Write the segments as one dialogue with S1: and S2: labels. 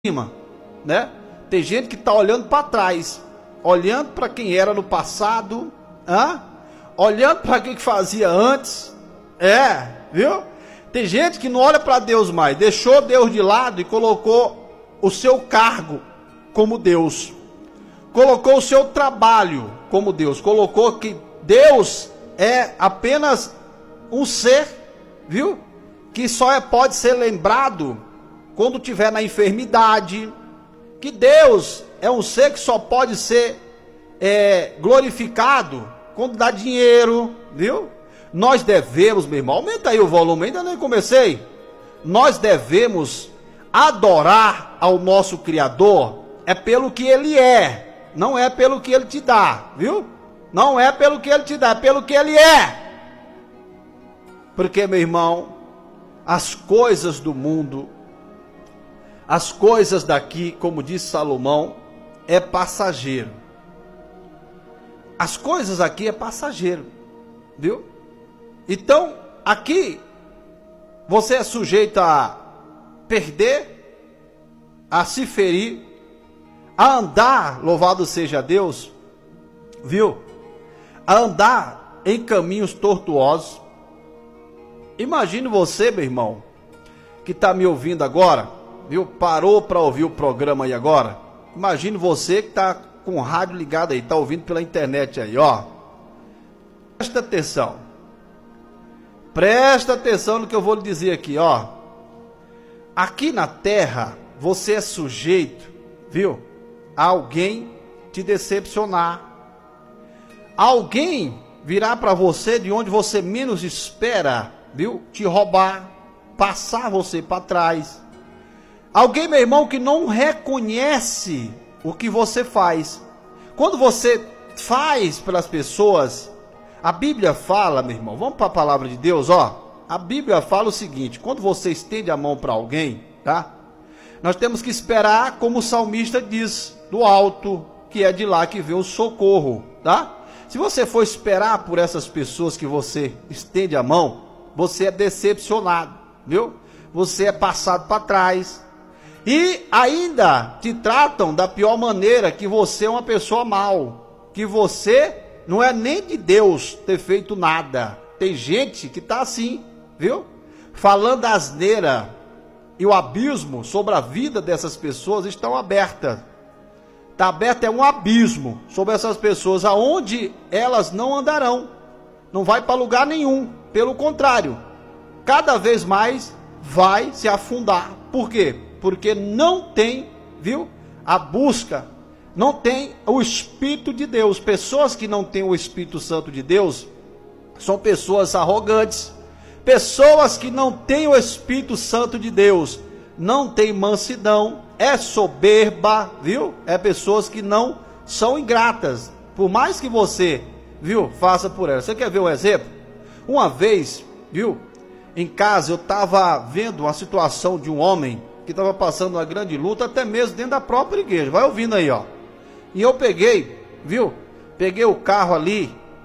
S1: cima, né? Tem gente que está olhando para trás, olhando para quem era no passado, olhando para quem que fazia antes, viu? Tem gente que não olha para Deus mais, deixou Deus de lado e colocou o seu cargo como Deus, colocou o seu trabalho como Deus, colocou que Deus é apenas um ser, viu? Que só pode ser lembrado quando tiver na enfermidade, que Deus é um ser que só pode ser glorificado quando dá dinheiro, viu? Nós devemos, meu irmão, aumenta aí o volume, ainda nem comecei. Nós devemos adorar ao nosso Criador, pelo que Ele é, não é pelo que Ele te dá, viu? Não é pelo que Ele te dá, é pelo que Ele é. Porque, meu irmão, as coisas do mundo, as coisas daqui, como disse Salomão, é passageiro. As coisas aqui é passageiro, viu? Então, aqui, você é sujeito a perder, a se ferir, a andar, louvado seja Deus, viu? A andar em caminhos tortuosos. Imagine você, meu irmão, que está me ouvindo agora, viu? Parou para ouvir o programa aí agora. Imagine você que está com o rádio ligado aí, está ouvindo pela internet aí, ó. Presta atenção. Presta atenção no que eu vou lhe dizer aqui, ó. Aqui na terra, você é sujeito, viu? A alguém te decepcionar. Alguém virá para você de onde você menos espera, viu? Te roubar, passar você para trás. Alguém, meu irmão, que não reconhece o que você faz. Quando você faz pelas pessoas, a Bíblia fala, meu irmão, vamos para a palavra de Deus, ó. A Bíblia fala o seguinte: quando você estende a mão para alguém, tá? Nós temos que esperar, como o salmista diz, do alto, que é de lá que vem o socorro, tá? Se você for esperar por essas pessoas que você estende a mão, você é decepcionado, viu? Você é passado para trás. E ainda te tratam da pior maneira, que você é uma pessoa mal, que você não é nem de Deus ter feito nada. Tem gente que está assim, viu? Falando asneira, e o abismo sobre a vida dessas pessoas estão abertas. Está aberto, é um abismo sobre essas pessoas, aonde elas não andarão, não vai para lugar nenhum, pelo contrário, cada vez mais vai se afundar. Por quê? Porque não tem, viu, a busca, não tem o Espírito de Deus. Pessoas que não têm o Espírito Santo de Deus são pessoas arrogantes. Pessoas que não têm o Espírito Santo de Deus não têm mansidão, é soberba, viu? É pessoas que não são ingratas, por mais que você, viu, faça por elas. Você quer ver um exemplo? Uma vez, viu, em casa eu estava vendo uma situação de um homem que estava passando uma grande luta, até mesmo dentro da própria igreja. Vai ouvindo aí, ó. E eu peguei, viu? Peguei o carro ali,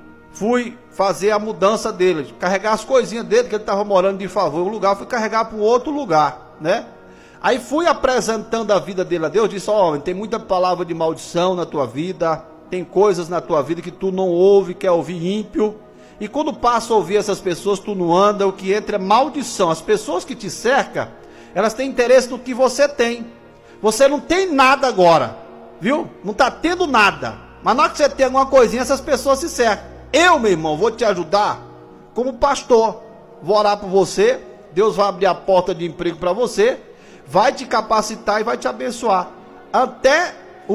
S1: fui fazer a mudança dele, carregar as coisinhas dele, que ele estava morando de favor em um lugar, fui carregar para um outro lugar, né? Aí fui apresentando a vida dele a Deus, disse: ó, homem, tem muita palavra de maldição na tua vida, tem coisas na tua vida que tu não ouve, quer ouvir ímpio, e quando passa a ouvir essas pessoas, tu não anda, o que entra é maldição. As pessoas que te cercam, elas têm interesse no que você tem. Você não tem nada agora, viu? Não está tendo nada, mas na hora que você tem alguma coisinha, essas pessoas se cercam. Eu, meu irmão, vou te ajudar como pastor, vou orar por você, Deus vai abrir a porta de emprego para você, vai te capacitar e vai te abençoar. Até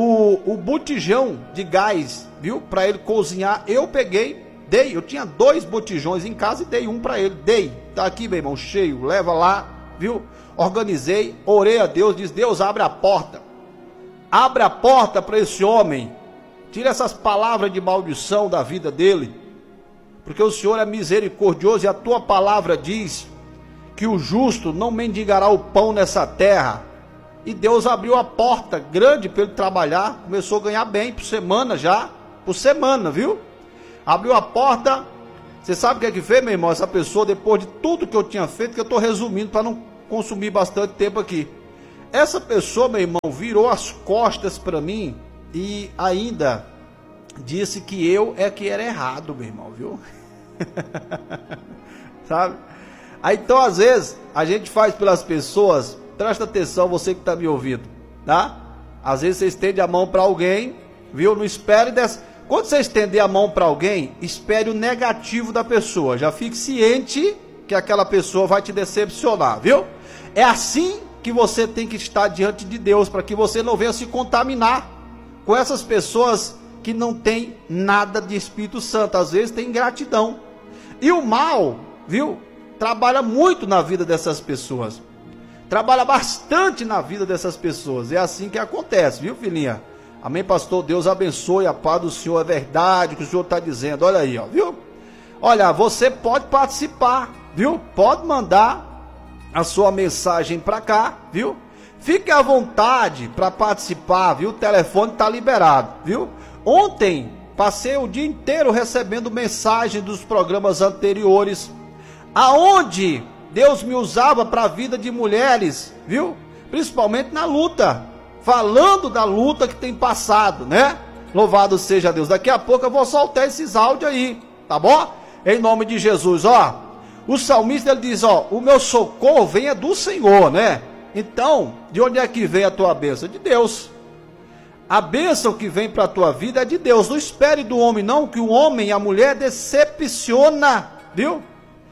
S1: o botijão de gás, viu, para ele cozinhar, eu peguei, dei. Eu tinha 2 botijões em casa e dei um para ele, dei. Tá aqui, meu irmão, cheio, leva lá, viu? Organizei, orei a Deus, disse: Deus, abre a porta para esse homem, tira essas palavras de maldição da vida dele, porque o Senhor é misericordioso e a tua palavra diz que o justo não mendigará o pão nessa terra. E Deus abriu a porta grande para ele trabalhar, começou a ganhar bem, por semana já, por semana, viu? Abriu a porta. Você sabe o que é que fez, meu irmão? Essa pessoa, depois de tudo que eu tinha feito, que eu estou resumindo para não consumir bastante tempo aqui, essa pessoa, meu irmão, virou as costas para mim e ainda disse que eu é que era errado, meu irmão, viu? Sabe? Aí então, às vezes, a gente faz pelas pessoas, presta atenção, você que está me ouvindo, tá? Às vezes você estende a mão para alguém, viu? Não espere dessa. Quando você estender a mão para alguém, espere o negativo da pessoa. Já fique ciente que aquela pessoa vai te decepcionar, viu? É assim que você tem que estar diante de Deus, para que você não venha se contaminar com essas pessoas que não tem nada de Espírito Santo. Às vezes tem ingratidão. E o mal, viu? Trabalha muito na vida dessas pessoas. Trabalha bastante na vida dessas pessoas. É assim que acontece, viu, filhinha? Amém, pastor? Deus abençoe, a paz do Senhor, é verdade o que o Senhor está dizendo. Olha aí, ó, viu? Olha, você pode participar, viu? Pode mandar a sua mensagem para cá, viu? Fique à vontade para participar, viu? O telefone está liberado, viu? Ontem, passei o dia inteiro recebendo mensagem dos programas anteriores, aonde Deus me usava para a vida de mulheres, viu? Principalmente na luta, falando da luta que tem passado, né? Louvado seja Deus. Daqui a pouco eu vou soltar esses áudios aí, tá bom? Em nome de Jesus, ó. O salmista, ele diz, ó, o meu socorro vem do Senhor, né? Então, de onde é que vem a tua bênção? De Deus. A bênção que vem para a tua vida é de Deus. Não espere do homem não, que o homem e a mulher decepciona, viu?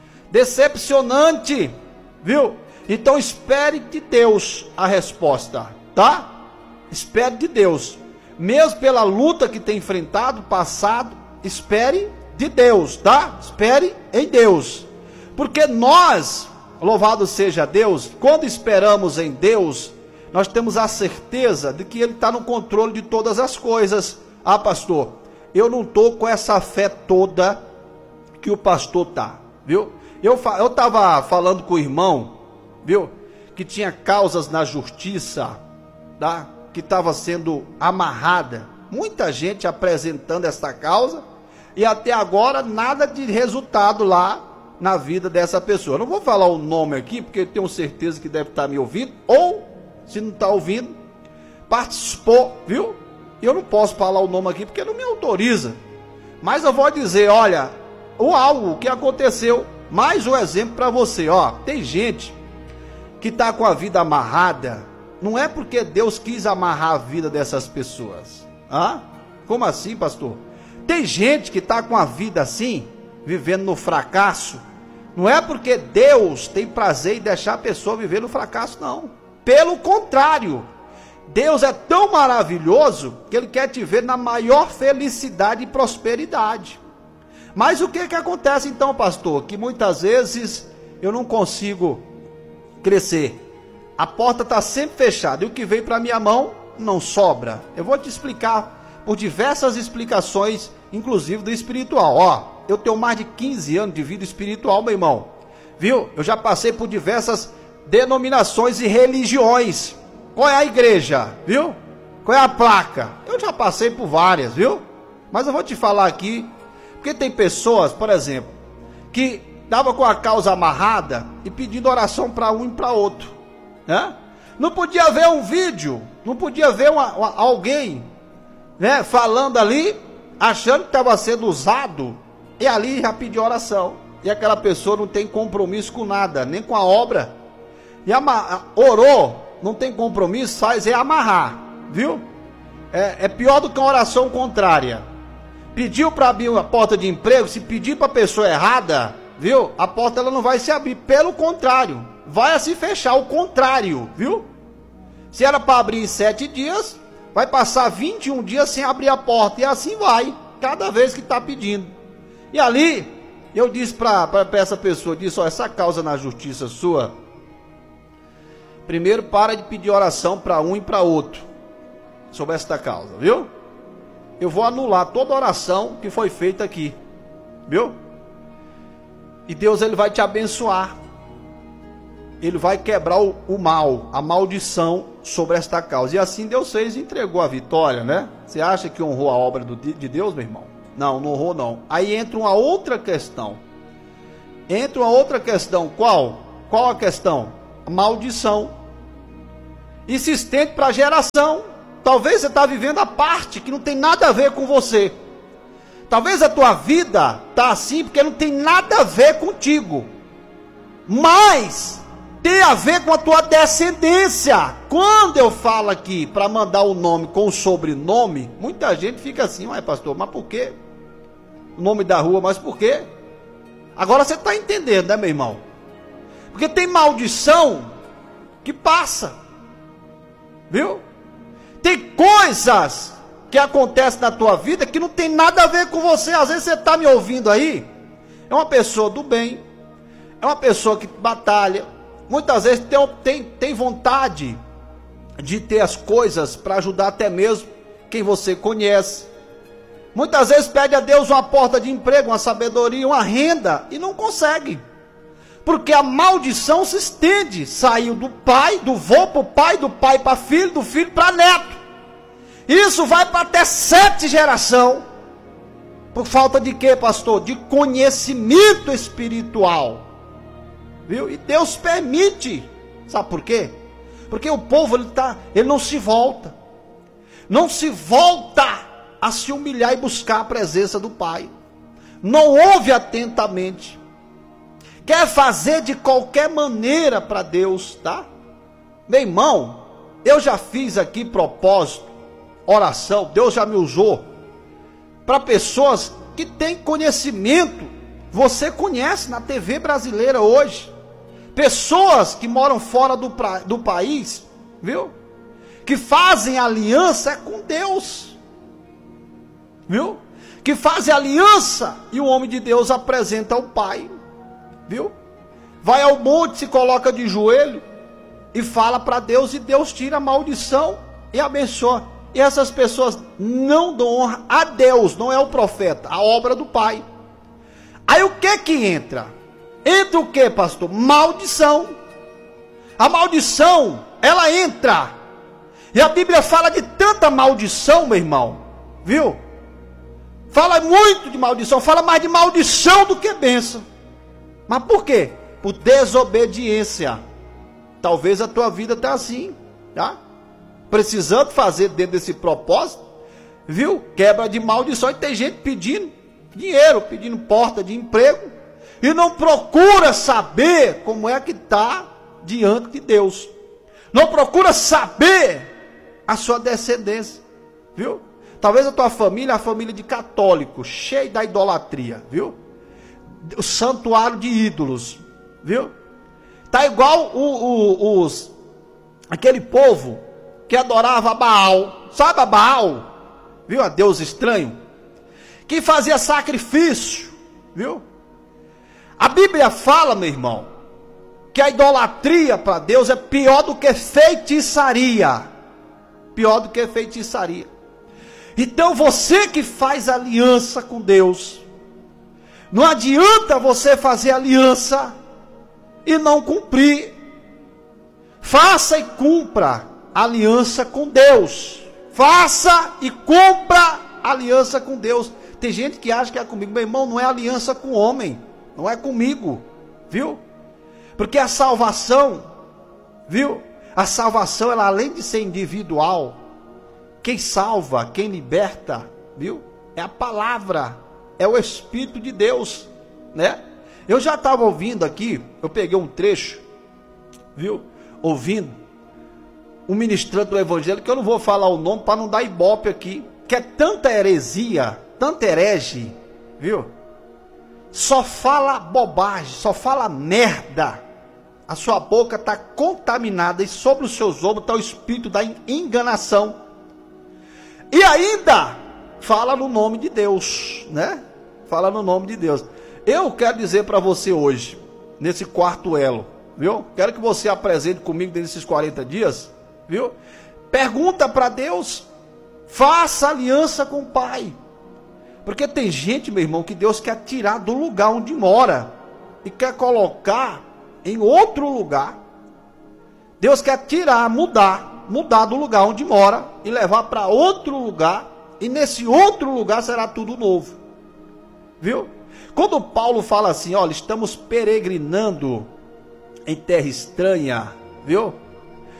S1: Decepcionante, viu? Então espere de Deus a resposta, tá? Espere de Deus. Mesmo pela luta que tem enfrentado, passado, espere de Deus, tá? Espere em Deus. Porque nós, louvado seja Deus, quando esperamos em Deus, nós temos a certeza de que Ele está no controle de todas as coisas. Ah, pastor, eu não estou com essa fé toda que o pastor está, viu? Eu estava falando com o irmão, viu? Que tinha causas na justiça, tá? Que estava sendo amarrada. Muita gente apresentando essa causa e até agora nada de resultado lá na vida dessa pessoa. Eu não vou falar o nome aqui, porque eu tenho certeza que deve estar me ouvindo, ou, se não está ouvindo, participou, viu? E eu não posso falar o nome aqui, porque não me autoriza. Mas eu vou dizer, olha, o que aconteceu. Mais um exemplo para você, ó. Tem gente que está com a vida amarrada, não é porque Deus quis amarrar a vida dessas pessoas. Ah? Como assim, pastor? Tem gente que está com a vida assim, vivendo no fracasso, não é porque Deus tem prazer em deixar a pessoa viver no fracasso, não. Pelo contrário, Deus é tão maravilhoso que Ele quer te ver na maior felicidade e prosperidade. Mas o que acontece então, pastor? Que muitas vezes eu não consigo crescer. A porta está sempre fechada e o que vem para minha mão não sobra. Eu vou te explicar por diversas explicações, inclusive do espiritual. Ó, eu tenho mais de 15 anos de vida espiritual, meu irmão. Viu? Eu já passei por diversas denominações e religiões. Qual é a igreja? Viu? Qual é a placa? Eu já passei por várias, viu? Mas eu vou te falar aqui, porque tem pessoas, por exemplo, que estavam com a causa amarrada e pedindo oração para um e para outro, né? Não podia ver um vídeo, não podia ver alguém, né, falando ali, achando que estava sendo usado, e ali já pediu oração. E aquela pessoa não tem compromisso com nada, nem com a obra. E orou, não tem compromisso, faz é amarrar, viu? É pior do que uma oração contrária. Pediu para abrir uma porta de emprego, se pedir para a pessoa errada, viu? A porta ela não vai se abrir, pelo contrário, vai se fechar, o contrário, viu? Se era para abrir em 7 dias, vai passar 21 dias sem abrir a porta, e assim vai, cada vez que está pedindo. E ali, eu disse para essa pessoa, disse, ó, essa causa na justiça sua, primeiro para de pedir oração para um e para outro, sobre esta causa, viu? Eu vou anular toda oração que foi feita aqui, viu? E Deus, Ele vai te abençoar. Ele vai quebrar o mal, a maldição sobre esta causa. E assim Deus fez e entregou a vitória, né? Você acha que honrou a obra de Deus, meu irmão? Não, não honrou não. Aí entra uma outra questão. Qual? Qual a questão? A maldição. e se estende para a geração. Talvez você está vivendo a parte que não tem nada a ver com você. Talvez a tua vida está assim porque não tem nada a ver contigo. Mas tem a ver com a tua descendência. Quando eu falo aqui para mandar o nome com o sobrenome, muita gente fica assim, ué pastor, mas por quê? O nome da rua, mas por quê? Agora você está entendendo, né, meu irmão? Porque tem maldição que passa. Viu? Tem coisas que acontecem na tua vida que não tem nada a ver com você. Às vezes você está me ouvindo aí, é uma pessoa do bem, é uma pessoa que batalha, muitas vezes tem vontade de ter as coisas para ajudar até mesmo quem você conhece. Muitas vezes pede a Deus uma porta de emprego, uma sabedoria, uma renda, e não consegue. Porque a maldição se estende, saiu do pai, do vô para o pai, do pai para filho, do filho para neto. Isso vai para até 7 gerações. Por falta de quê, pastor? De conhecimento espiritual. Viu? E Deus permite. Sabe por quê? Porque o povo ele não se volta. Não se volta a se humilhar e buscar a presença do Pai. Não ouve atentamente. Quer fazer de qualquer maneira para Deus, tá? Meu irmão, eu já fiz aqui propósito, oração, Deus já me usou para pessoas que têm conhecimento. Você conhece na TV brasileira hoje, pessoas que moram fora do país, viu? Que fazem aliança com Deus, viu? Que fazem aliança e o homem de Deus apresenta ao Pai, viu? Vai ao monte, se coloca de joelho e fala para Deus, e Deus tira a maldição e abençoa. E essas pessoas não dão honra a Deus, não é o profeta, a obra do Pai. Aí o que entra? Entra o que, pastor? Maldição. A maldição, ela entra. E a Bíblia fala de tanta maldição, meu irmão, viu? Fala muito de maldição, fala mais de maldição do que bênção. Mas por quê? Por desobediência. Talvez a tua vida está assim, tá? Precisando fazer dentro desse propósito, viu? Quebra de maldição. E tem gente pedindo dinheiro, pedindo porta de emprego, e não procura saber como é que está diante de Deus. Não procura saber a sua descendência, viu? Talvez a tua família é a família de católicos, cheia da idolatria, viu? O santuário de ídolos, viu? Tá igual aquele povo que adorava Baal. Sabe a Baal? Viu? A Deus estranho. Que fazia sacrifício, viu? A Bíblia fala, meu irmão, que a idolatria para Deus é pior do que feitiçaria. Pior do que feitiçaria. Então você que faz aliança com Deus, não adianta você fazer aliança e não cumprir. Faça e cumpra aliança com Deus. Faça e cumpra aliança com Deus. Tem gente que acha que é comigo. Meu irmão, não é aliança com o homem. Não é comigo. Viu? Porque a salvação, viu? A salvação, ela além de ser individual, quem salva, quem liberta, viu? É a palavra. É o Espírito de Deus, né? Eu já estava ouvindo aqui, eu peguei um trecho, viu? Ouvindo um ministrante do Evangelho, que eu não vou falar o nome para não dar ibope aqui, que é tanta heresia, tanta herege, viu? Só fala bobagem, só fala merda. A sua boca está contaminada e sobre os seus ombros está o espírito da enganação. E ainda fala no nome de Deus, né? Fala no nome de Deus. Eu quero dizer para você hoje, nesse quarto elo, viu? Quero que você apresente comigo nesses 40 dias, viu? Pergunta para Deus, faça aliança com o Pai. Porque tem gente, meu irmão, que Deus quer tirar do lugar onde mora e quer colocar em outro lugar. Deus quer tirar, mudar do lugar onde mora e levar para outro lugar, e nesse outro lugar será tudo novo. Viu? Quando Paulo fala assim, olha, estamos peregrinando em terra estranha, viu?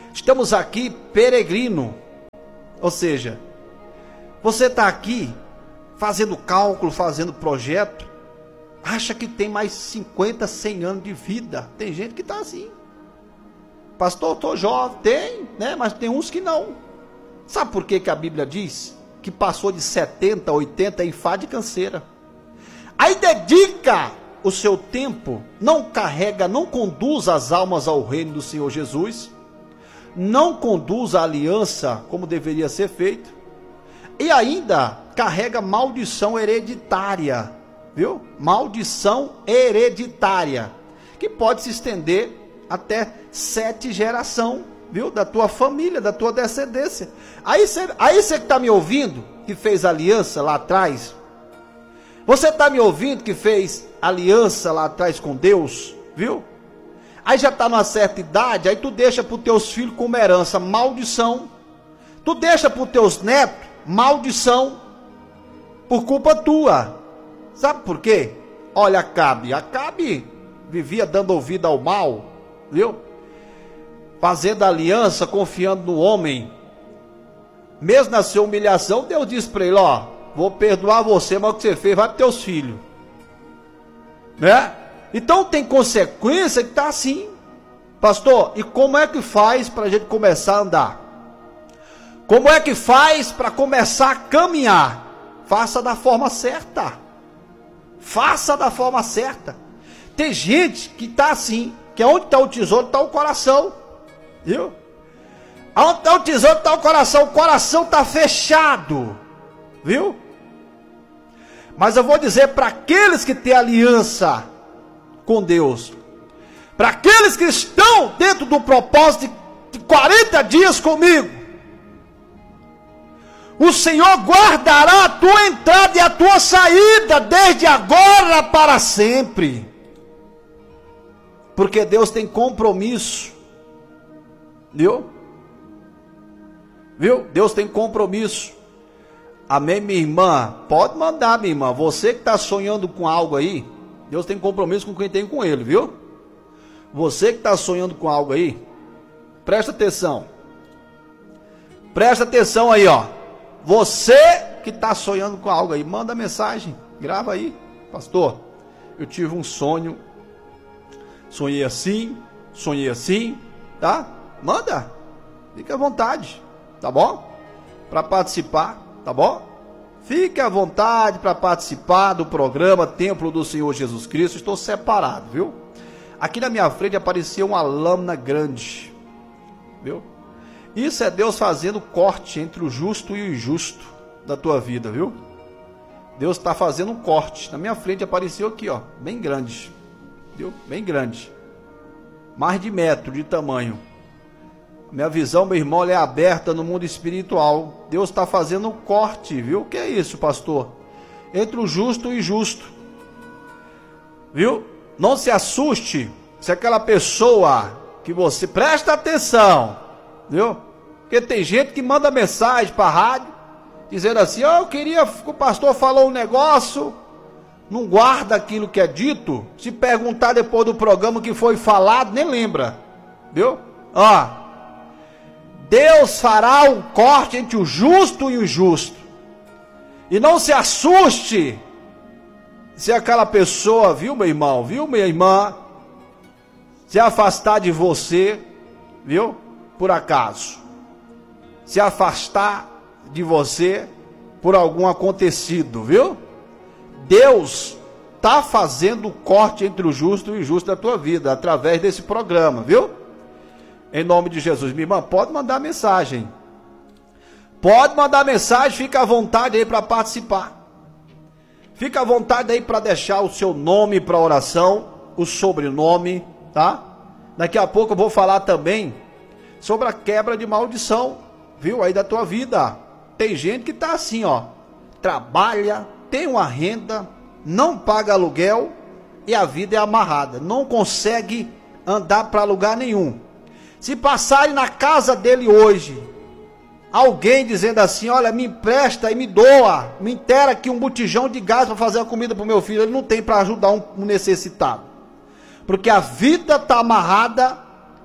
S1: Estamos aqui peregrino, ou seja, você está aqui fazendo cálculo, fazendo projeto, acha que tem mais 50, 100 anos de vida. Tem gente que está assim. Pastor, eu estou jovem. Tem, né? Mas tem uns que não. Sabe por que a Bíblia diz que passou de 70, 80 em fase de canseira? Aí dedica o seu tempo, não carrega, não conduz as almas ao reino do Senhor Jesus, não conduz a aliança como deveria ser feito, e ainda carrega maldição hereditária, viu? Maldição hereditária, que pode se estender até 7 gerações, viu? Da tua família, da tua descendência. Aí você que está me ouvindo, que fez aliança lá atrás, você está me ouvindo que fez aliança lá atrás com Deus, viu? Aí já está numa certa idade, aí tu deixa para os teus filhos como herança maldição, tu deixa para os teus netos maldição, por culpa tua. Sabe por quê? Olha Acabe vivia dando ouvido ao mal, viu? Fazendo aliança, confiando no homem. Mesmo na sua humilhação, Deus disse para ele, ó, vou perdoar você, mas o que você fez vai para teus filhos, né? Então tem consequência que está assim. Pastor, e como é que faz para a gente começar a andar? Como é que faz para começar a caminhar? Faça da forma certa. Faça da forma certa. Tem gente que está assim, que onde está o tesouro está o coração, viu? Onde está o tesouro está o coração está fechado, viu? Mas eu vou dizer para aqueles que têm aliança com Deus, para aqueles que estão dentro do propósito de 40 dias comigo, o Senhor guardará a tua entrada e a tua saída, desde agora para sempre, porque Deus tem compromisso, viu? Deus tem compromisso. Amém, minha irmã? Pode mandar, minha irmã. Você que está sonhando com algo aí, Deus tem compromisso com quem tem com ele, viu? Você que está sonhando com algo aí, presta atenção. Presta atenção aí, ó. Você que está sonhando com algo aí, manda mensagem, grava aí. Pastor, eu tive um sonho, sonhei assim, tá? Manda, fique à vontade, tá bom? Para participar, tá bom? Fique à vontade para participar do programa Templo do Senhor Jesus Cristo. Estou separado, viu? Aqui na minha frente apareceu uma lâmina grande, viu? Isso é Deus fazendo corte entre o justo e o injusto da tua vida, viu? Deus está fazendo um corte. Na minha frente apareceu aqui, ó, bem grande, viu? Bem grande, mais de 1 metro de tamanho. Minha visão, meu irmão, ela é aberta no mundo espiritual. Deus está fazendo um corte, viu? O que é isso, pastor? Entre o justo e o injusto, viu? Não se assuste se aquela pessoa que você... Presta atenção, viu? Porque tem gente que manda mensagem para a rádio, dizendo assim, eu queria que o pastor falou um negócio, não guarda aquilo que é dito, se perguntar depois do programa que foi falado, nem lembra, viu? Ó, Deus fará um corte entre o justo e o injusto. E não se assuste se aquela pessoa, viu, meu irmão, viu, minha irmã, se afastar de você, viu, por acaso. Se afastar de você por algum acontecido, viu? Deus está fazendo o corte entre o justo e o injusto da tua vida, através desse programa, viu? Em nome de Jesus. Minha irmã, pode mandar mensagem. Pode mandar mensagem, fica à vontade aí para participar. Fica à vontade aí para deixar o seu nome para oração, o sobrenome, tá? Daqui a pouco eu vou falar também sobre a quebra de maldição, viu? Aí da tua vida. Tem gente que tá assim, ó. Trabalha, tem uma renda, não paga aluguel e a vida é amarrada. Não consegue andar para lugar nenhum. Se passarem na casa dele hoje, alguém dizendo assim, olha, me empresta e me doa, me inteira aqui um botijão de gás para fazer a comida para o meu filho, ele não tem para ajudar um necessitado. Porque a vida está amarrada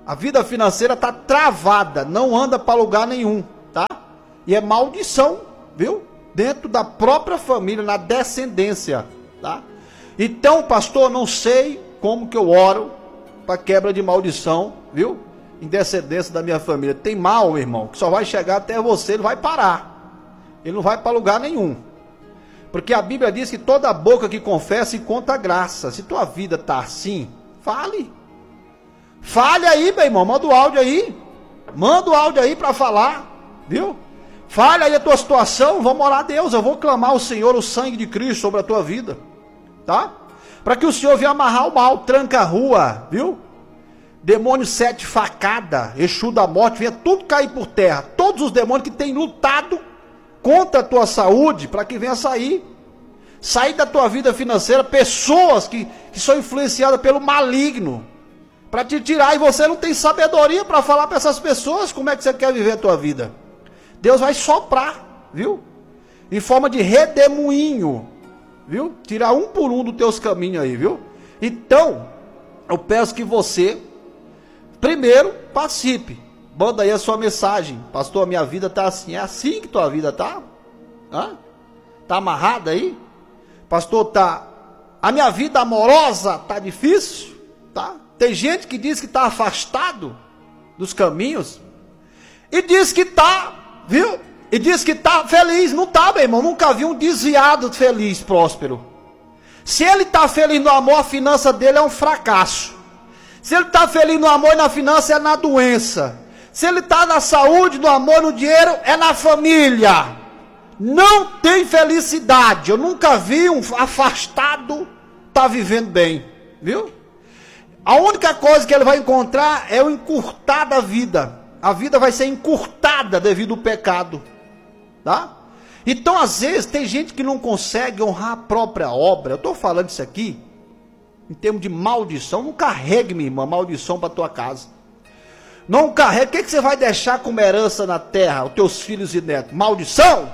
S1: A vida financeira está travada, não anda para lugar nenhum, tá? E é maldição, viu? Dentro da própria família, na descendência, tá? Então, pastor, não sei como que eu oro para quebra de maldição, viu? Em descendência da minha família. Tem mal, meu irmão, que só vai chegar até você, ele vai parar. Ele não vai para lugar nenhum. Porque a Bíblia diz que toda boca que confessa encontra graça. Se tua vida está assim, fale. Fale aí, meu irmão, manda o áudio aí. Manda o áudio aí para falar, viu? Fale aí a tua situação, vamos orar a Deus. Eu vou clamar ao Senhor o sangue de Cristo sobre a tua vida, tá? Para que o Senhor venha amarrar o mal, tranca a rua, viu? Demônio 7 facada, Exu da morte, venha tudo cair por terra. Todos os demônios que têm lutado contra a tua saúde, para que venha sair. Sair da tua vida financeira, pessoas que são influenciadas pelo maligno, para te tirar, e você não tem sabedoria para falar para essas pessoas como é que você quer viver a tua vida. Deus vai soprar, viu? Em forma de redemoinho, viu? Tirar um por um dos teus caminhos aí, viu? Então, eu peço que você, primeiro, participe. Manda aí a sua mensagem. Pastor, a minha vida está assim. É assim que tua vida está? Está amarrada aí? Pastor, a minha vida amorosa está difícil? Tá? Tem gente que diz que está afastado dos caminhos. E diz que está, viu? E diz que está feliz. Não está, meu irmão. Nunca vi um desviado feliz, próspero. Se ele está feliz no amor, a finança dele é um fracasso. Se ele está feliz no amor e na finança, é na doença. Se ele está na saúde, no amor, no dinheiro, é na família. Não tem felicidade. Eu nunca vi um afastado estar vivendo bem, viu? A única coisa que ele vai encontrar é o encurtar da vida. A vida vai ser encurtada devido ao pecado, tá? Então, às vezes, tem gente que não consegue honrar a própria obra. Eu estou falando isso aqui em termos de maldição. Não carregue, minha irmã, maldição para tua casa. Não carregue. O que você vai deixar como herança na terra, os teus filhos e netos? Maldição?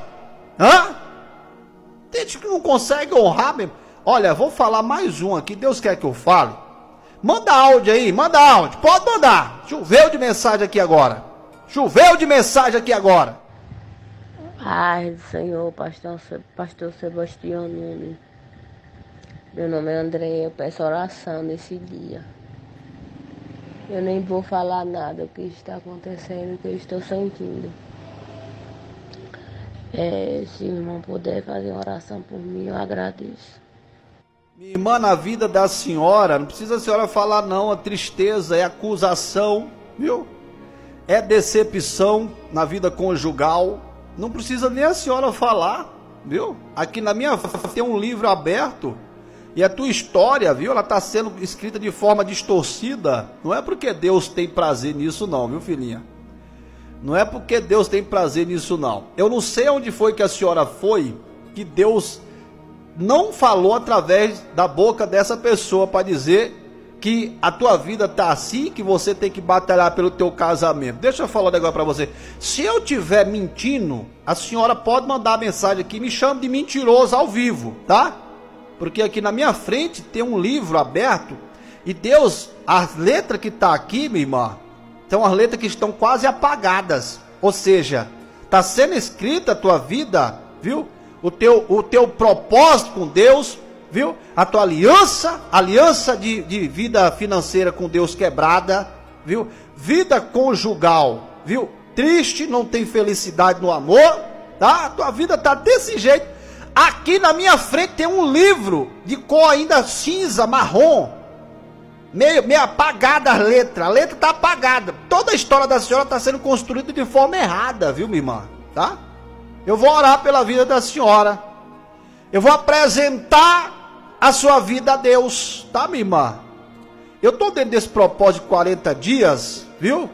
S1: Tem gente que não consegue honrar mesmo. Olha, vou falar mais um aqui. Deus quer que eu fale. Manda áudio aí, manda áudio. Pode mandar. Choveu de mensagem aqui agora. Choveu de mensagem aqui agora.
S2: Paz do Senhor, pastor Sebastião Nunes. Meu nome é André, eu peço oração nesse dia. Eu nem vou falar nada do que está acontecendo, o que eu estou sentindo. Se o irmão puder fazer uma oração por mim, eu agradeço.
S1: Minha irmã, na vida da senhora, não precisa a senhora falar não, a tristeza, é acusação, viu? É decepção na vida conjugal, não precisa nem a senhora falar, viu? Aqui na minha tem um livro aberto, e a tua história, viu? Ela está sendo escrita de forma distorcida, não é porque Deus tem prazer nisso não, viu, filhinha? Não é porque Deus tem prazer nisso não. Eu não sei onde foi que a senhora foi, que Deus não falou através da boca dessa pessoa para dizer que a tua vida está assim, que você tem que batalhar pelo teu casamento. Deixa eu falar um negócio para você. Se eu estiver mentindo, a senhora pode mandar mensagem aqui, me chame de mentiroso ao vivo, tá? Porque aqui na minha frente tem um livro aberto e Deus, as letras que está aqui, minha irmã, são as letras que estão quase apagadas. Ou seja, está sendo escrita a tua vida, viu? O teu propósito com Deus, viu? A tua aliança de vida financeira com Deus quebrada, viu? Vida conjugal, viu? Triste, não tem felicidade no amor, tá? A tua vida tá desse jeito. Aqui na minha frente tem um livro de cor ainda cinza, marrom, meio apagada a letra tá apagada. Toda a história da senhora está sendo construída de forma errada, viu, minha irmã? Tá? Eu vou orar pela vida da senhora. Eu vou apresentar a sua vida a Deus, tá, minha irmã? Eu estou dentro desse propósito de 40 dias, viu?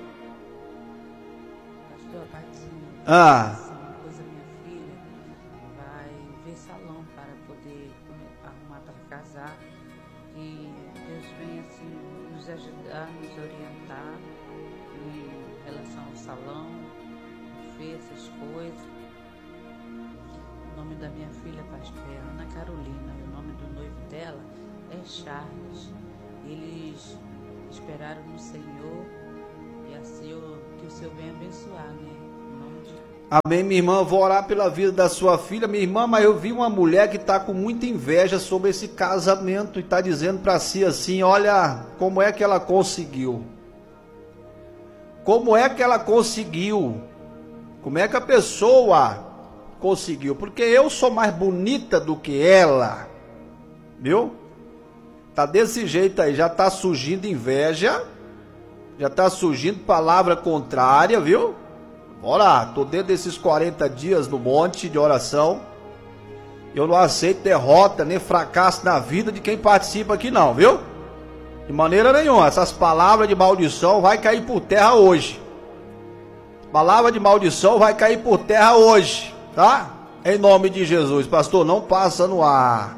S3: Pastor, tadinho. Coisa minha filha vai ver salão para poder arrumar para casar. E Deus vem assim nos ajudar, nos orientar em relação ao salão, ver essas coisas. O nome da minha filha, pastor, é Ana Carolina. O nome do noivo dela é Charles. Eles esperaram no Senhor que o Senhor venha abençoar, né? Em nome de...
S1: Amém, minha irmã, vou orar pela vida da sua filha. Minha irmã, mas eu vi uma mulher que está com muita inveja sobre esse casamento e está dizendo para si assim, olha, como é que ela conseguiu? Como é que ela conseguiu? Como é que a pessoa conseguiu? Porque eu sou mais bonita do que ela, viu? Tá desse jeito aí, já tá surgindo inveja, já tá surgindo palavra contrária, viu? Bora, tô dentro desses 40 dias no monte de oração, eu não aceito derrota nem fracasso na vida de quem participa aqui não, viu? De maneira nenhuma, essas palavras de maldição vai cair por terra hoje. Palavra de maldição vai cair por terra hoje, tá? Em nome de Jesus. Pastor, não passa no ar.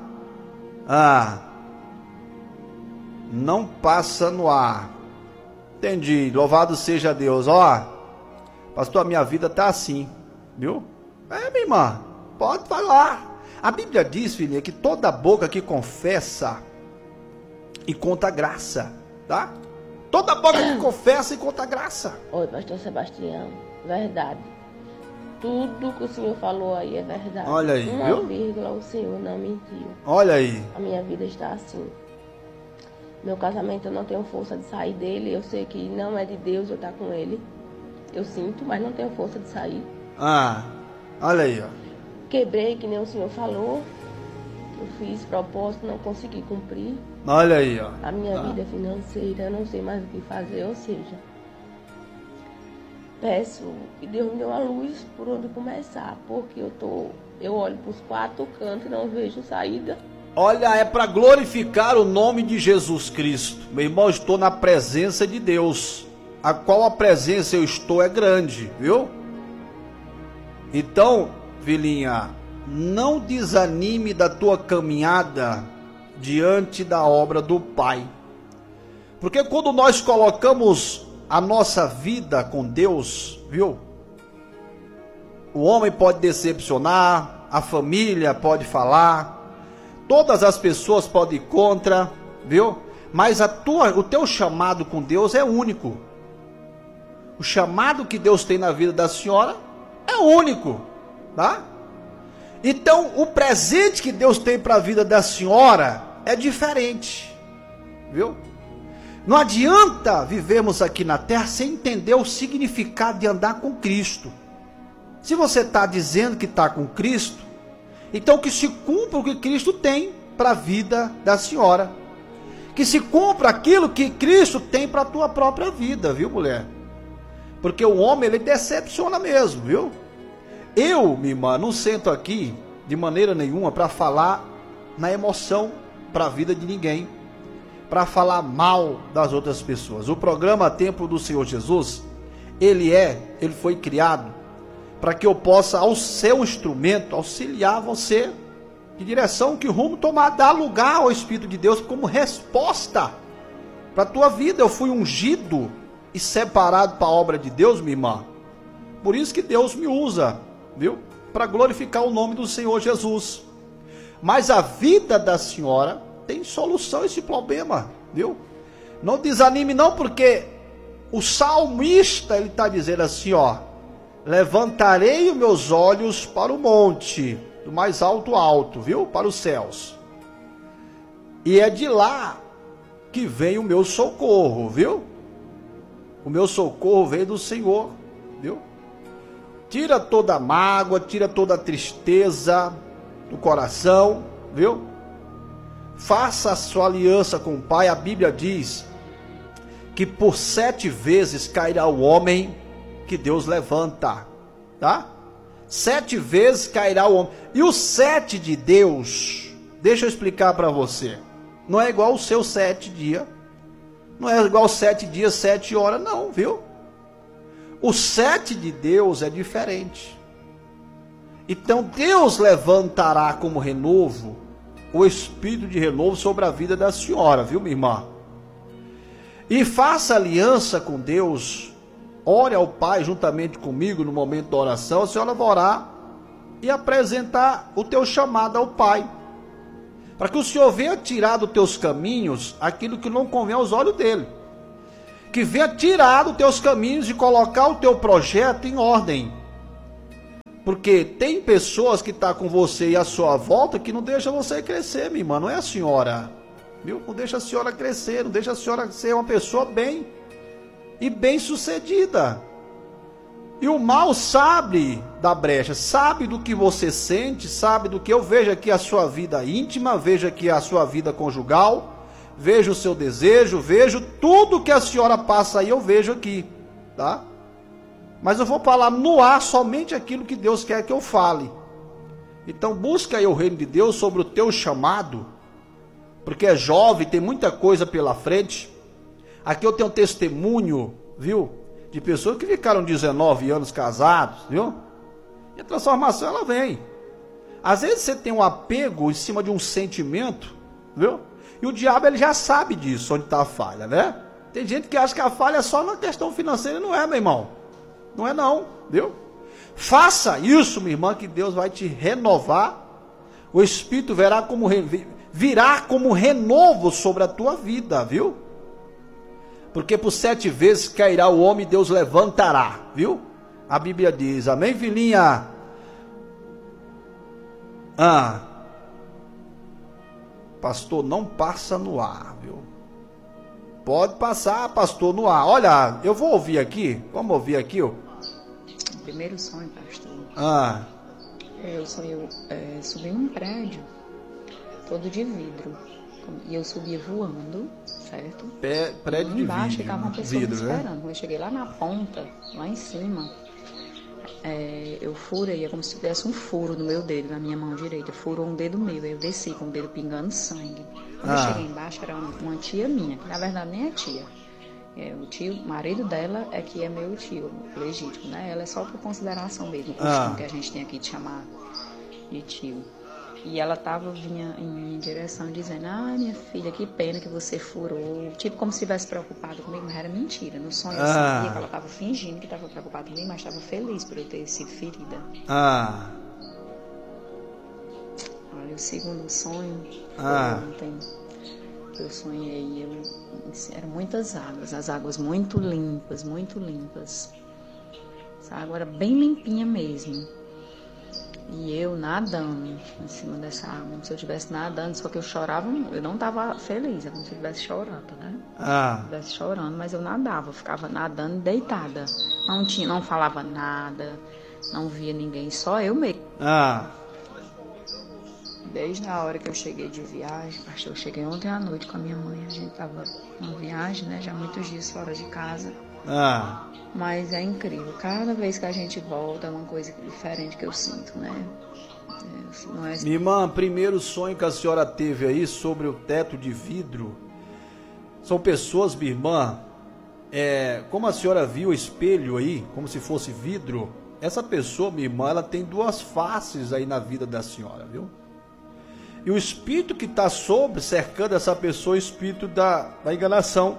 S1: Não passa no ar. Entendi. Louvado seja Deus. Ó, pastor, a minha vida tá assim, viu? Minha irmã, pode falar. A Bíblia diz, filhinha, que toda boca que confessa encontra graça, tá? Toda boca que confessa encontra graça.
S2: Oi, pastor Sebastião, verdade. Tudo que o senhor falou aí é verdade.
S1: Olha aí,
S2: uma
S1: viu?
S2: vírgula o senhor não mentiu.
S1: Olha aí.
S2: A minha vida está assim. Meu casamento eu não tenho força de sair dele. Eu sei que não é de Deus eu estar com ele. Eu sinto, mas não tenho força de sair.
S1: Olha aí, ó.
S2: Quebrei, que nem o senhor falou. Eu fiz propósito, não consegui cumprir.
S1: Olha aí, ó.
S2: A minha vida financeira, eu não sei mais o que fazer, ou seja, peço que Deus me dê uma luz por onde começar, porque eu olho para os 4 cantos e não vejo saída.
S1: Olha, é para glorificar o nome de Jesus Cristo. Meu irmão, estou na presença de Deus, a qual a presença eu estou é grande, viu? Então, filhinha, não desanime da tua caminhada diante da obra do Pai. Porque quando nós colocamos a nossa vida com Deus, viu? O homem pode decepcionar, a família pode falar, todas as pessoas podem ir contra, viu? Mas o teu chamado com Deus é único. O chamado que Deus tem na vida da senhora é único, tá? Então, o presente que Deus tem para a vida da senhora é diferente, viu? Não adianta vivermos aqui na terra sem entender o significado de andar com Cristo. Se você está dizendo que está com Cristo, então que se cumpra o que Cristo tem para a vida da senhora. Que se cumpra aquilo que Cristo tem para a tua própria vida, viu, mulher? Porque o homem, ele decepciona mesmo, viu? Eu, minha irmã, não sento aqui de maneira nenhuma para falar na emoção para a vida de ninguém, para falar mal das outras pessoas. O programa Templo do Senhor Jesus, ele foi criado para que eu possa, ao ser um instrumento, auxiliar você de direção, que rumo tomar, dar lugar ao Espírito de Deus como resposta para a tua vida. Eu fui ungido e separado para a obra de Deus, minha irmã. Por isso que Deus me usa, viu? Para glorificar o nome do Senhor Jesus. Mas a vida da senhora tem solução a esse problema, viu? Não desanime não, porque o salmista, ele está dizendo assim, ó: levantarei os meus olhos para o monte, do mais alto, viu? Para os céus. E é de lá que vem o meu socorro, viu? O meu socorro vem do Senhor, viu? Tira toda a mágoa, tira toda a tristeza do coração, viu? Faça a sua aliança com o Pai. A Bíblia diz que por 7 vezes cairá o homem que Deus levanta, tá? 7 vezes cairá o homem. E o 7 de Deus, deixa eu explicar para você, não é igual o seu 7 dias, não é igual 7 dias, 7 horas, não, viu? O 7 de Deus é diferente. Então Deus levantará como renovo o espírito de renovo sobre a vida da senhora, viu, minha irmã? E faça aliança com Deus. Ore ao Pai juntamente comigo no momento da oração. A senhora vai orar e apresentar o teu chamado ao Pai, para que o Senhor venha tirar dos teus caminhos aquilo que não convém aos olhos dele. que venha tirar dos teus caminhos e colocar o teu projeto em ordem. Porque tem pessoas que estão com você e à sua volta que não deixam você crescer, minha irmã, não é a senhora. Viu? Não deixa a senhora crescer, não deixa a senhora ser uma pessoa bem e bem sucedida. E o mal sabe da brecha, sabe do que você sente, sabe do que eu vejo aqui a sua vida íntima, vejo aqui a sua vida conjugal, vejo o seu desejo, vejo tudo que a senhora passa aí, eu vejo aqui, tá? Mas eu vou falar no ar somente aquilo que Deus quer que eu fale. Então busca aí o reino de Deus sobre o teu chamado, porque é jovem, tem muita coisa pela frente. Aqui eu tenho um testemunho, viu? De pessoas que ficaram 19 anos casados, viu? E a transformação, ela vem. Às vezes você tem um apego em cima de um sentimento, viu? E o diabo, ele já sabe disso, onde está a falha, né? Tem gente que acha que a falha é só na questão financeira, não é, meu irmão? Não é não, viu? Faça isso, minha irmã, que Deus vai te renovar. O Espírito virá como renovo sobre a tua vida, viu? Porque por 7 vezes cairá o homem e Deus levantará, viu? A Bíblia diz, amém, filhinha? Pastor, não passa no ar, viu? Pode passar, pastor, no ar. Olha, eu vou ouvir aqui, vamos ouvir aqui, ó.
S4: O primeiro sonho, pastor.
S1: Eu
S4: subi num prédio, todo de vidro. E eu subia voando, certo?
S1: Prédio de
S4: embaixo
S1: vidro.
S4: ficava uma pessoa
S1: vidro,
S4: me esperando.
S1: né?
S4: Quando eu cheguei lá na ponta, lá em cima, eu furei, é como se tivesse um furo no meu dedo, na minha mão direita. Furou um dedo meu, eu desci com o dedo pingando sangue. Quando eu cheguei embaixo, era uma tia minha, que na verdade nem é tia. O marido dela é que é meu tio legítimo, né? Ela é só por consideração mesmo, o costume que a gente tem aqui de chamar de tio. E ela vinha em minha direção dizendo, minha filha, que pena que você furou. Tipo, como se estivesse preocupado comigo, mas era mentira. No sonho eu sabia que ela estava fingindo que estava preocupada comigo, mas estava feliz por eu ter sido ferida. Olha, o segundo sonho, ontem, eu sonhei, eram muitas águas, as águas muito limpas, muito limpas. Essa água era bem limpinha mesmo. E eu nadando em cima dessa água, como se eu estivesse nadando, só que eu chorava, eu não estava feliz, é como se eu estivesse chorando, né? Estivesse chorando, mas eu nadava, eu ficava nadando deitada. Não falava nada, não via ninguém, só eu mesmo. Desde a hora que eu cheguei de viagem, pastor, eu cheguei ontem à noite com a minha mãe, a gente estava numa viagem, né? Já muitos dias fora de casa. Mas é incrível, cada vez que a gente volta é uma coisa diferente que eu sinto, né? Não é...
S1: Minha irmã, primeiro sonho que a senhora teve aí sobre o teto de vidro, são pessoas, minha irmã, como a senhora viu o espelho aí, como se fosse vidro, essa pessoa, minha irmã, ela tem 2 faces aí na vida da senhora, viu? E o espírito que está cercando essa pessoa, o espírito da enganação,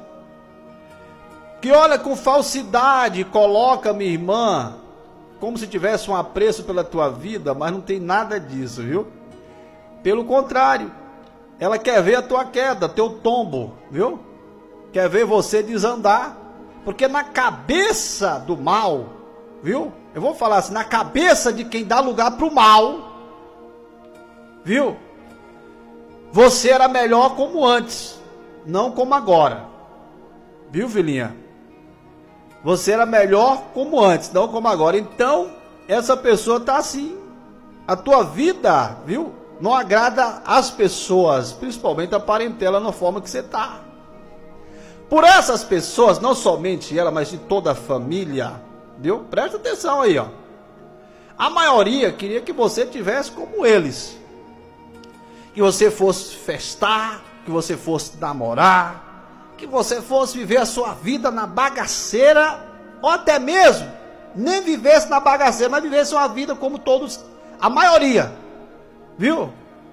S1: que olha com falsidade, coloca, minha irmã, como se tivesse um apreço pela tua vida, mas não tem nada disso, viu? Pelo contrário, ela quer ver a tua queda, teu tombo, viu? Quer ver você desandar, porque na cabeça do mal, viu? Eu vou falar assim, na cabeça de quem dá lugar para o mal, viu? Você era melhor como antes, não como agora, viu, filhinha? Você era melhor como antes, não como agora. Então, essa pessoa está assim. A tua vida, viu? Não agrada as pessoas, principalmente a parentela, na forma que você está. Por essas pessoas, não somente ela, mas de toda a família, viu? Presta atenção aí, ó. A maioria queria que você tivesse como eles. Que você fosse festar, que você fosse namorar, que você fosse viver a sua vida na bagaceira, ou até mesmo, nem vivesse na bagaceira, mas vivesse uma vida como todos, a maioria, viu?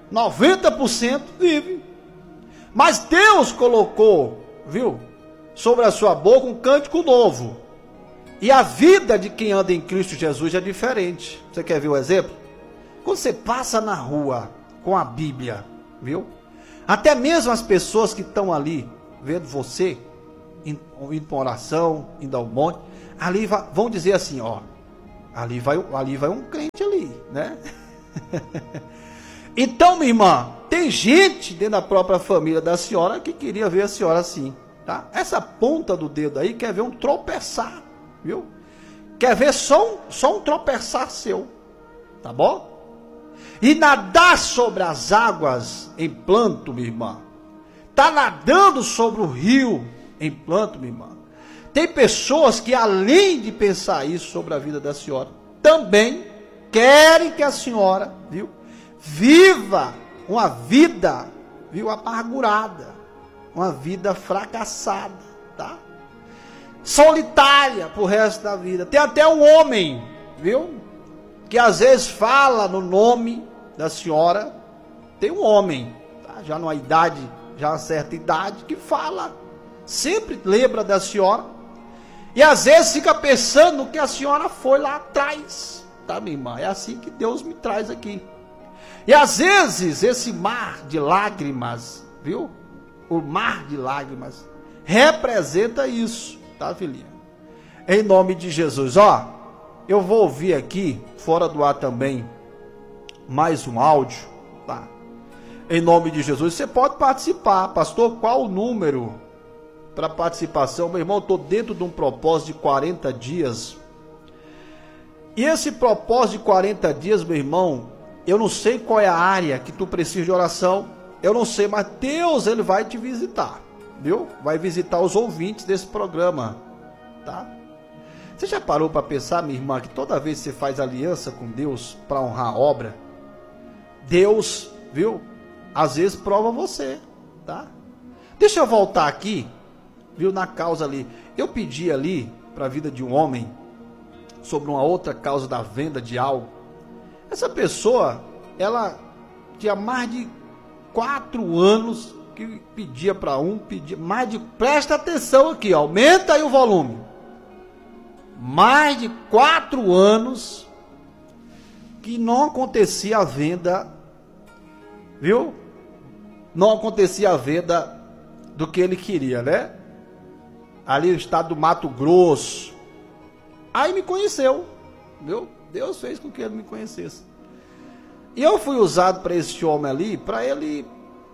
S1: 90% vive. Mas Deus colocou, viu, sobre a sua boca um cântico novo. E a vida de quem anda em Cristo Jesus é diferente. Você quer ver o exemplo? Quando você passa na rua com a Bíblia, viu? Até mesmo as pessoas que estão ali vendo você, indo para oração, indo ao monte, ali vão dizer assim, ó, ali vai um crente ali, né? Então, minha irmã, tem gente dentro da própria família da senhora que queria ver a senhora assim, tá? Essa ponta do dedo aí quer ver um tropeçar, viu? Quer ver só um tropeçar seu, tá bom? E nadar sobre as águas em planto, minha irmã. Tá nadando sobre o rio em planto, minha irmã. Tem pessoas que, além de pensar isso sobre a vida da senhora, também querem que a senhora, viu, viva uma vida, viu, amargurada, uma vida fracassada, tá? Solitária pro resto da vida. Tem até um homem, viu, que às vezes fala no nome da senhora. Tem um homem, tá? Já numa idade, já uma certa idade, que fala, sempre lembra da senhora, e às vezes fica pensando no que a senhora foi lá atrás, tá, minha irmã? É assim que Deus me traz aqui. E às vezes esse mar de lágrimas, viu? O mar de lágrimas representa isso, tá, filhinha? Em nome de Jesus, ó, eu vou ouvir aqui, fora do ar também, mais um áudio, tá? Em nome de Jesus, você pode participar. Pastor, qual o número para participação? Meu irmão, eu estou dentro de um propósito de 40 dias. E esse propósito de 40 dias, meu irmão, eu não sei qual é a área que tu precisa de oração, eu não sei, mas Deus, Ele vai te visitar, viu? Vai visitar os ouvintes desse programa, tá? Você já parou para pensar, minha irmã, que toda vez que você faz aliança com Deus para honrar a obra, Deus, viu, às vezes prova você, tá? Deixa eu voltar aqui, viu, na causa ali. Eu pedi ali para a vida de um homem sobre uma outra causa da venda de algo. Essa pessoa, ela tinha mais de 4 anos que pedia para presta atenção aqui, aumenta aí o volume. Mais de 4 anos que não acontecia a venda, viu? Não acontecia a venda do que ele queria, né? Ali no estado do Mato Grosso. Aí me conheceu, viu? Deus fez com que ele me conhecesse. E eu fui usado para esse homem ali, para ele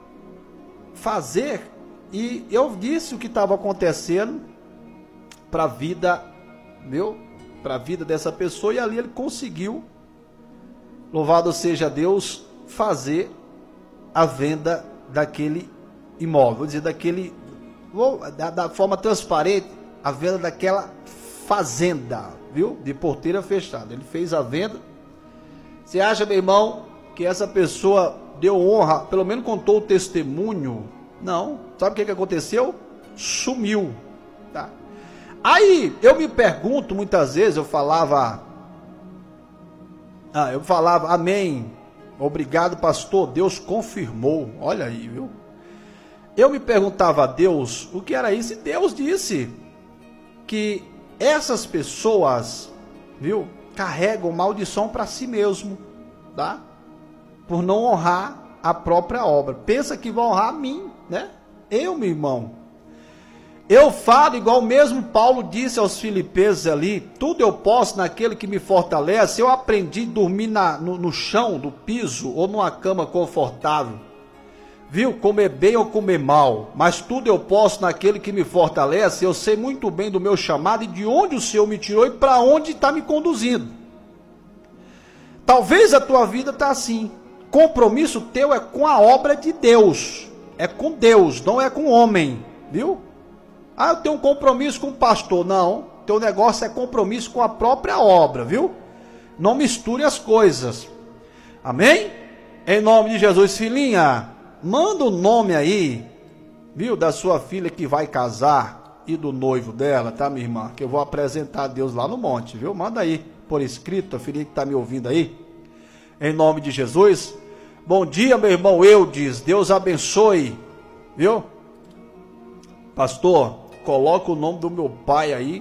S1: fazer, e eu disse o que estava acontecendo para a vida, viu? Para a vida dessa pessoa, e ali ele conseguiu, louvado seja Deus, fazer a venda daquele imóvel, vou dizer, da forma transparente, a venda daquela fazenda, viu? De porteira fechada. Ele fez a venda. Você acha, meu irmão, que essa pessoa deu honra, pelo menos contou o testemunho? Não. Sabe o que aconteceu? Sumiu, tá? Aí, eu me pergunto, muitas vezes, eu falava, amém, obrigado, pastor, Deus confirmou. Olha aí, viu? Eu me perguntava a Deus o que era isso, e Deus disse que essas pessoas, viu, carregam maldição para si mesmo, tá? Por não honrar a própria obra. Pensa que vão honrar a mim, né? Eu, meu irmão. Eu falo igual mesmo Paulo disse aos filipenses ali, tudo eu posso naquele que me fortalece. Eu aprendi a dormir no chão, do piso, ou numa cama confortável. Viu? Comer bem ou comer mal, mas tudo eu posso naquele que me fortalece. Eu sei muito bem do meu chamado e de onde o Senhor me tirou e para onde está me conduzindo. Talvez a tua vida está assim. Compromisso teu é com a obra de Deus. É com Deus, não é com o homem. Viu? Ah, eu tenho um compromisso com o pastor. Não, teu negócio é compromisso com a própria obra, viu? Não misture as coisas. Amém? Em nome de Jesus, filhinha, manda o nome aí, viu, da sua filha que vai casar e do noivo dela, tá, minha irmã? Que eu vou apresentar a Deus lá no monte, viu? Manda aí, por escrito, a filhinha que está me ouvindo aí. Em nome de Jesus. Bom dia, meu irmão Eudes, Deus abençoe, viu? Pastor, coloca o nome do meu pai aí,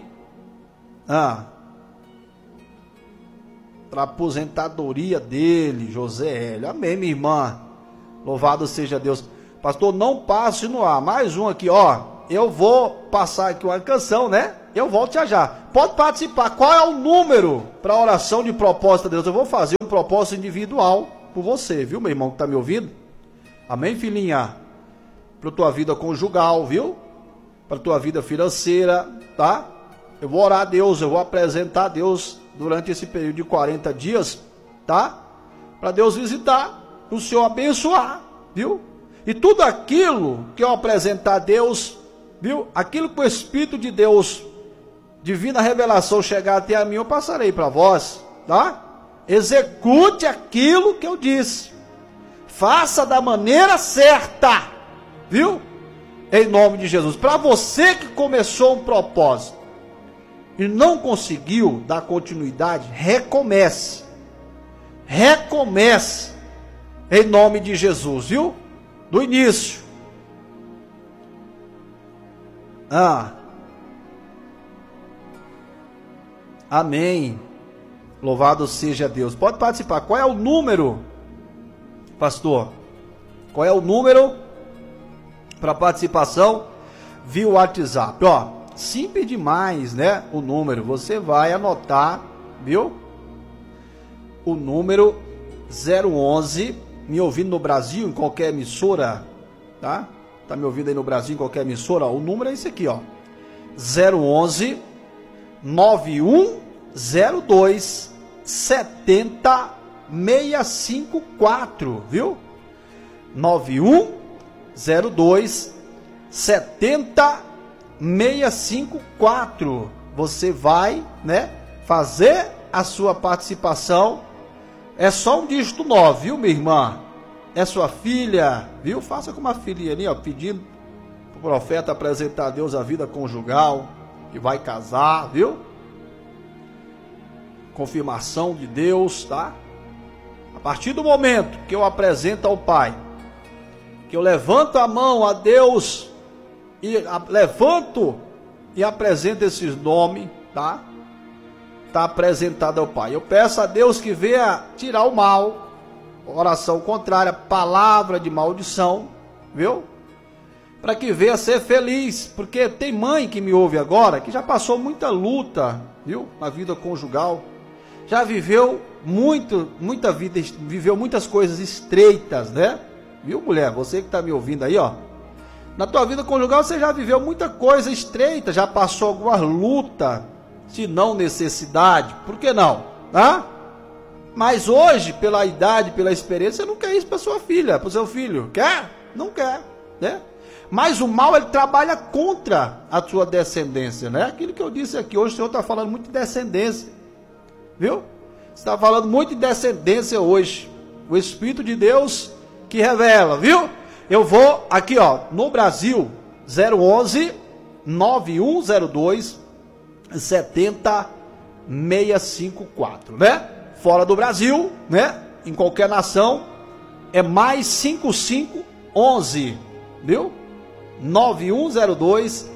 S1: para aposentadoria dele, José Hélio. Amém, minha irmã. Louvado seja Deus. Pastor, não passe no ar. Mais um aqui, ó. eu vou passar aqui uma canção, né? Eu volto já. Pode participar. Qual é o número para oração de propósito a Deus? Eu vou fazer um propósito individual por você, viu, meu irmão que tá me ouvindo? Amém, filhinha? Para tua vida conjugal, viu? Para tua vida financeira, tá? Eu vou orar a Deus, eu vou apresentar a Deus durante esse período de 40 dias, tá? Para Deus visitar, o Senhor abençoar, viu? E tudo aquilo que eu apresentar a Deus, viu? Aquilo que o Espírito de Deus, divina revelação, chegar até a mim, eu passarei para vós, tá? Execute aquilo que eu disse. Faça da maneira certa, viu? Em nome de Jesus. Para você que começou um propósito e não conseguiu dar continuidade, recomece. Recomece. Em nome de Jesus, viu? Do início. Amém. Louvado seja Deus. Pode participar. Qual é o número, pastor? Qual é o número para participação via WhatsApp? Ó, simples demais, né? O número. Você vai anotar, viu? O número 011, me ouvindo no Brasil, em qualquer emissora, tá? Tá me ouvindo aí no Brasil, em qualquer emissora? O número é esse aqui, ó. 011 9102 70654, viu? 9102 70654. Você vai, né, fazer a sua participação. É só um dígito 9, viu, minha irmã? É sua filha, viu? Faça como a filhinha ali, ó, pedindo pro profeta apresentar a Deus a vida conjugal, que vai casar, viu? Confirmação de Deus, tá? A partir do momento que eu apresento ao Pai, que eu levanto a mão a Deus e levanto e apresento esses nomes, tá? Está apresentado ao Pai. Eu peço a Deus que venha tirar o mal, oração contrária, palavra de maldição, viu? Para que venha ser feliz, porque tem mãe que me ouve agora, que já passou muita luta, viu? Na vida conjugal, já viveu muita vida, viveu muitas coisas estreitas, né? Viu, mulher? Você que está me ouvindo aí, ó. Na tua vida conjugal você já viveu muita coisa estreita, já passou algumas lutas, se não necessidade, por que não? Tá? Mas hoje, pela idade, pela experiência, você não quer isso para sua filha, para o seu filho. Quer? Não quer, né? Mas o mal, ele trabalha contra a sua descendência, né? Aquilo que eu disse aqui, hoje o Senhor está falando muito de descendência, viu? Você está falando muito de descendência hoje. O Espírito de Deus que revela, viu? Eu vou aqui, ó, no Brasil, 011 9102 70654, né? Fora do Brasil, né? Em qualquer nação, é mais 5511, viu? 9102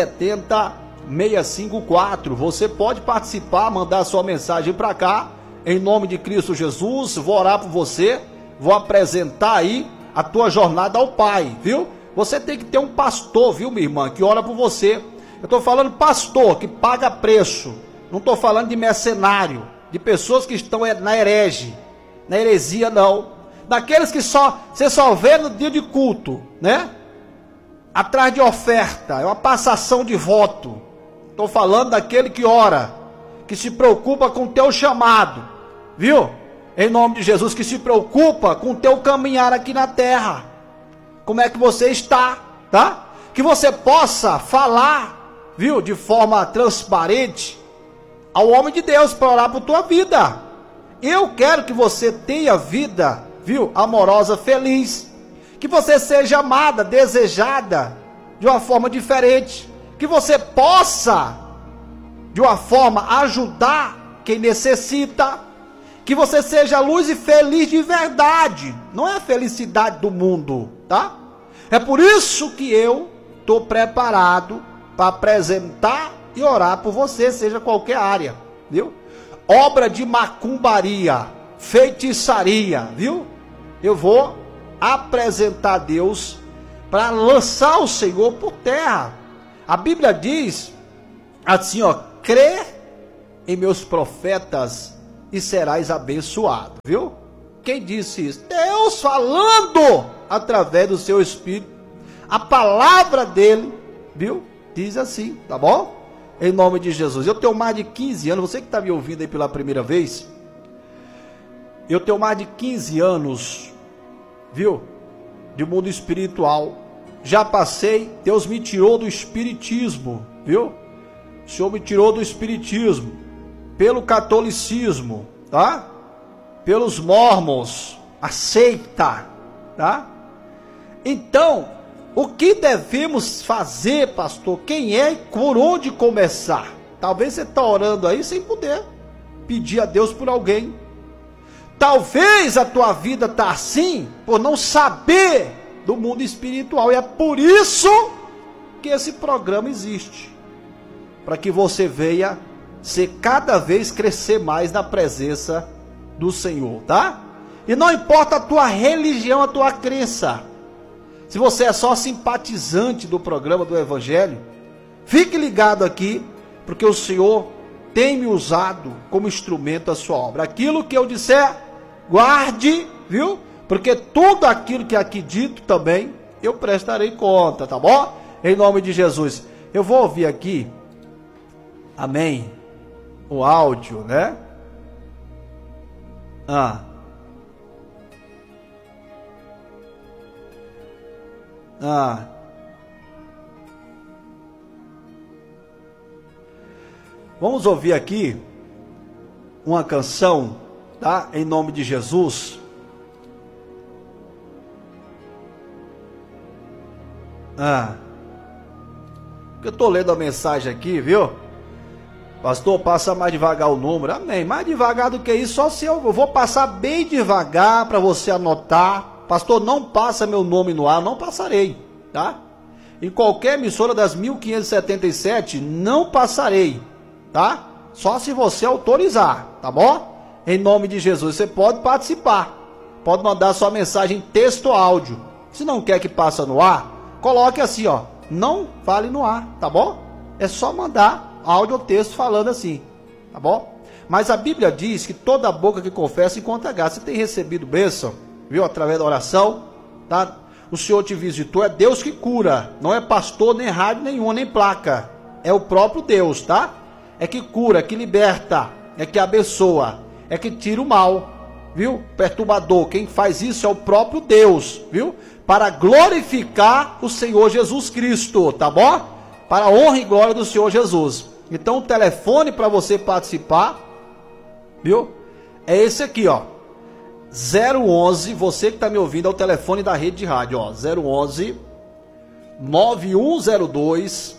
S1: 70654. Você pode participar, mandar sua mensagem para cá, em nome de Cristo Jesus. Vou orar por você, vou apresentar aí a tua jornada ao Pai, viu? Você tem que ter um pastor, viu, minha irmã, que ora por você. Eu estou falando pastor que paga preço. Não estou falando de mercenário, de pessoas que estão na herege, na heresia, não. Daqueles que você só vê no dia de culto, né? Atrás de oferta, é uma passação de voto. Estou falando daquele que ora, que se preocupa com o teu chamado, viu? Em nome de Jesus, que se preocupa com o teu caminhar aqui na terra. Como é que você está, tá? Que você possa falar, viu, de forma transparente ao homem de Deus para orar por tua vida. Eu quero que você tenha vida, viu, amorosa, feliz. Que você seja amada, desejada de uma forma diferente. Que você possa, de uma forma, ajudar quem necessita. Que você seja luz e feliz de verdade. Não é a felicidade do mundo, tá? É por isso que eu estou preparado para apresentar e orar por você, seja qualquer área, viu? Obra de macumbaria, feitiçaria, viu? Eu vou apresentar a Deus para lançar o Senhor por terra, A Bíblia diz assim, ó, crê em meus profetas e serás abençoado, viu? Quem disse isso? Deus falando através do seu Espírito. A palavra dele, viu? Diz assim, tá bom? Em nome de Jesus. Eu tenho mais de 15 anos, você que está me ouvindo aí pela primeira vez, eu tenho mais de 15 anos, viu? De mundo espiritual. Já passei, Deus me tirou do espiritismo, viu? O Senhor me tirou do espiritismo, pelo catolicismo, tá? Pelos mormons, a seita, tá? Então, o que devemos fazer, pastor? Quem é e por onde começar? Talvez você está orando aí sem poder pedir a Deus por alguém. Talvez a tua vida está assim por não saber do mundo espiritual. E é por isso que esse programa existe. Para que você venha ser cada vez crescer mais na presença do Senhor, tá? E não importa a tua religião, a tua crença. Se você é só simpatizante do programa do Evangelho, fique ligado aqui, porque o Senhor tem me usado como instrumento da sua obra. Aquilo que eu disser, guarde, viu? Porque tudo aquilo que é aqui dito também, eu prestarei conta, tá bom? Em nome de Jesus. Eu vou ouvir aqui, amém, o áudio, né? Vamos ouvir aqui uma canção, tá? Em nome de Jesus. Eu estou lendo a mensagem aqui, viu? Pastor, passa mais devagar o número. Amém. Mais devagar do que isso, só se eu vou passar bem devagar para você anotar. Pastor, não passa meu nome no ar, não passarei, tá? Em qualquer emissora das 1577, não passarei, tá? Só se você autorizar, tá bom? Em nome de Jesus, você pode participar. Pode mandar sua mensagem texto ou áudio. Se não quer que passe no ar, coloque assim, ó. Não fale no ar, tá bom? É só mandar áudio ou texto falando assim, tá bom? Mas a Bíblia diz que toda boca que confessa encontra graça. Você tem recebido bênção, viu? Através da oração, tá? O Senhor te visitou, é Deus que cura. Não é pastor, nem rádio nenhuma, nem placa. É o próprio Deus, tá? É que cura, é que liberta, é que abençoa, é que tira o mal, viu? Perturbador, quem faz isso é o próprio Deus, viu? Para glorificar o Senhor Jesus Cristo, tá bom? Para a honra e glória do Senhor Jesus. Então o telefone para você participar, viu? É esse aqui, ó. 011, você que está me ouvindo, é o telefone da rede de rádio, ó. 011 9102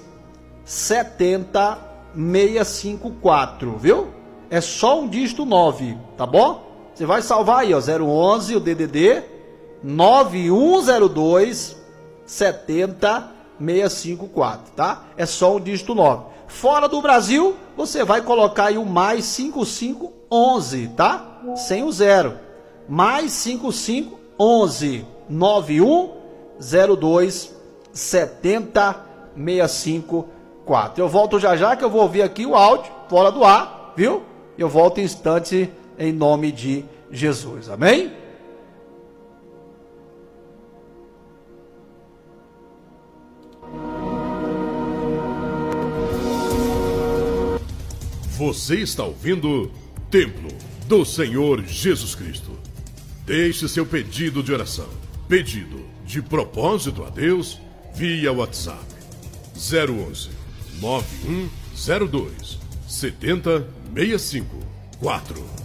S1: 70654, viu? É só um dígito 9, tá bom? Você vai salvar aí, ó. 011, o DDD 9102 70654, tá? É só um dígito 9. Fora do Brasil, você vai colocar aí o mais 5511, tá? Sem o 0. Mais 5511 9102 70654. Eu volto já que eu vou ouvir aqui o áudio fora do ar, viu? Eu volto em instante em nome de Jesus. Amém?
S5: Você está ouvindo Templo do Senhor Jesus Cristo. Deixe seu pedido de oração, pedido de propósito a Deus via WhatsApp 011 9102 7065 4.